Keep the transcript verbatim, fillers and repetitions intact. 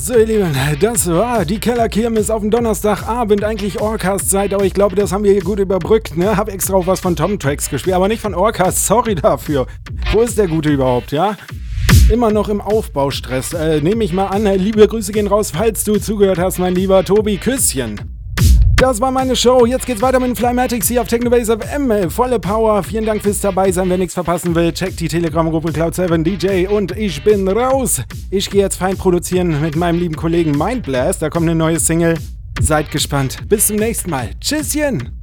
So, ihr Lieben, das war die Kellerkirmes auf dem Donnerstagabend, eigentlich Orcast-Zeit, aber ich glaube, das haben wir hier gut überbrückt, ne? Hab extra auch was von Tom Tracks gespielt, aber nicht von Orcast, sorry dafür. Wo ist der Gute überhaupt, ja? Immer noch im Aufbaustress, äh, nehme ich mal an, liebe Grüße gehen raus, falls du zugehört hast, mein lieber Tobi, Küsschen. Das war meine Show, jetzt geht's weiter mit den Flymatics hier auf Technobase F M, volle Power, vielen Dank fürs dabei sein, wer nichts verpassen will, checkt die Telegram-Gruppe Cloud sieben D J und ich bin raus. Ich gehe jetzt fein produzieren mit meinem lieben Kollegen Mindblast, da kommt eine neue Single, seid gespannt, bis zum nächsten Mal, tschüsschen!